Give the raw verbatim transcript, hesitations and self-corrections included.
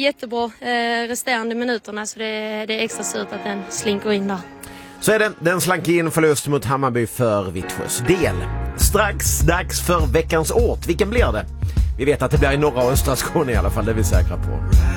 jättebra eh, resterande minuterna, så det, det är extra surt att den slinker in där. Så är det, den slank in förlust mot Hammarby för Vittsjös del. Strax dags för veckans ort. Vilken blir det? Vi vet att det blir i norra och östra Skåne i alla fall, det är vi säkra på.